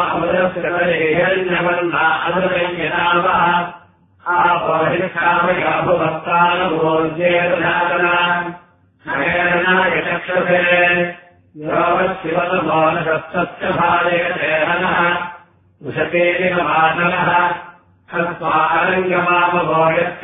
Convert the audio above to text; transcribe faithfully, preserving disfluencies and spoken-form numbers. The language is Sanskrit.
अमृतस्यतरेयन्यवन्ना अमृतय्यनावः आपोहिष्ठामयाभुभक्तानभोज्येतधातना नगरनाय चक्षुषे योगशिवनमोनशस्तस्य भालयतेहनः उशतेरिमवासनः हस्वारङ्गमामभोयस्य